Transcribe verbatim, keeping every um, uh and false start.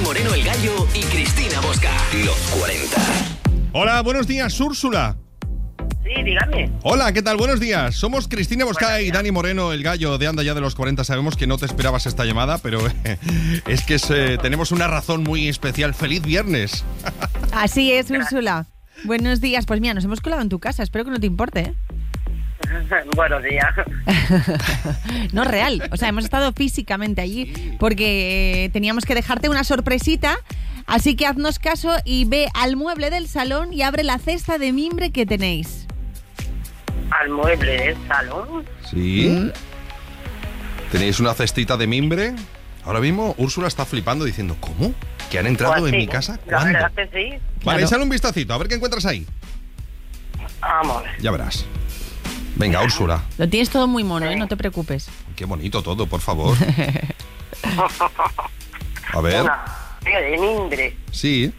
Moreno el Gallo y Cristina Bosca. Los cuarenta. Hola, buenos días, Úrsula. Sí, dígame. Hola, ¿qué tal? Buenos días. Somos Cristina Bosca y Dani Moreno, el Gallo de Anda Ya de los cuarenta. Sabemos que no te esperabas esta llamada, pero es que es, eh, tenemos una razón muy especial. ¡Feliz viernes! Así es, Úrsula. Buenos días. Pues mira, nos hemos colado en tu casa. Espero que no te importe, ¿eh? Buenos días. No, real. O sea, hemos estado físicamente allí porque teníamos que dejarte una sorpresita. Así que haznos caso y ve al mueble del salón y abre la cesta de mimbre que tenéis. ¿Al mueble del salón? Sí. ¿Mm? ¿Tenéis una cestita de mimbre? Ahora mismo Úrsula está flipando diciendo, ¿cómo? ¿Que han entrado Pues en sí, mi casa? la ¿Cuándo? verdad que sí. Vale, Claro. sale un vistacito, a ver qué encuentras ahí. Vamos. Ya verás. Venga, Úrsula. Lo tienes todo muy mono, ¿eh? No te preocupes. Qué bonito todo, por favor. A ver. Una de mimbre. Sí.